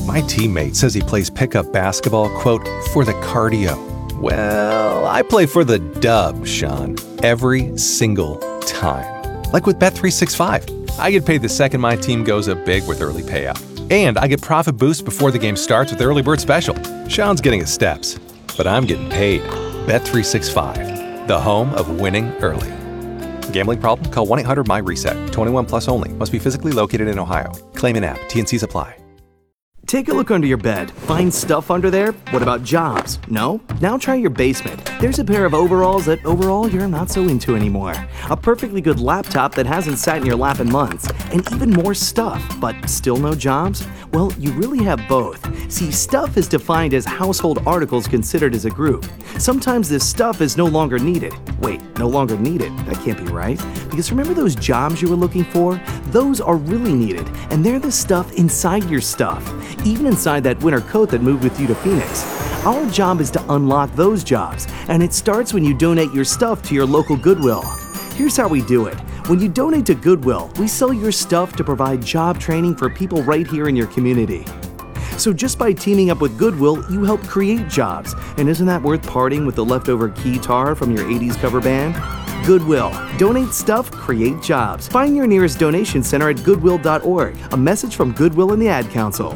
My teammate says he plays pickup basketball, quote, for the cardio. Well, I play for the dub, Sean, every single time. Like with Bet365. I get paid the second my team goes up big with early payout. And I get profit boost before the game starts with Early Bird Special. Sean's getting his steps, but I'm getting paid. Bet365, the home of winning early. Gambling problem? Call 1-800-MY-RESET. 21 plus only. Must be physically located in Ohio. Claim in app. T&Cs apply. Take a look under your bed. Find stuff under there? What about jobs? No? Now try your basement. There's a pair of overalls that overall you're not so into anymore. A perfectly good laptop that hasn't sat in your lap in months. And even more stuff, but still no jobs? Well, you really have both. See, stuff is defined as household articles considered as a group. Sometimes this stuff is no longer needed. Wait, no longer needed? That can't be right. Because remember those jobs you were looking for? Those are really needed, and they're the stuff inside your stuff. Even inside that winter coat that moved with you to Phoenix. Our job is to unlock those jobs, and it starts when you donate your stuff to your local Goodwill. Here's how we do it. When you donate to Goodwill, we sell your stuff to provide job training for people right here in your community. So just by teaming up with Goodwill, you help create jobs. And isn't that worth parting with the leftover guitar from your 80s cover band? Goodwill. Donate stuff, create jobs. Find your nearest donation center at goodwill.org. A message from Goodwill and the Ad Council.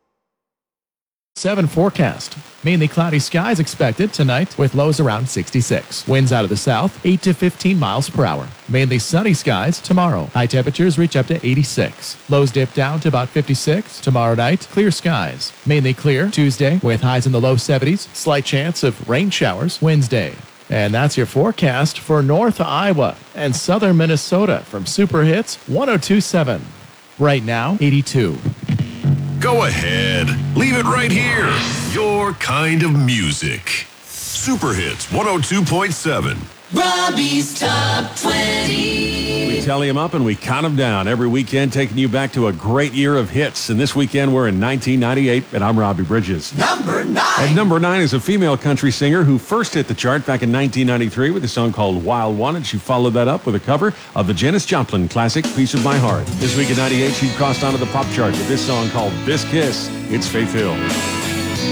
7 forecast. Mainly cloudy skies expected tonight with lows around 66. Winds out of the south, 8 to 15 miles per hour. Mainly sunny skies tomorrow. High temperatures reach up to 86. Lows dip down to about 56. Tomorrow night, clear skies. Mainly clear Tuesday with highs in the low 70s. Slight chance of rain showers Wednesday. And that's your forecast for North Iowa and Southern Minnesota from Super Hits 102.7. Right now, 82. Go ahead. Leave it right here. Your kind of music. Super Hits 102.7. Robbie's Top 20. We tally them up and we count them down every weekend, taking you back to a great year of hits. And this weekend we're in 1998, and I'm Robbie Bridges. Number 9. And number 9 is a female country singer who first hit the chart back in 1993 with a song called Wild One, and she followed that up with a cover of the Janis Joplin classic Piece of My Heart. This week in 98, she crossed onto the pop chart with this song called This Kiss. It's Faith Hill.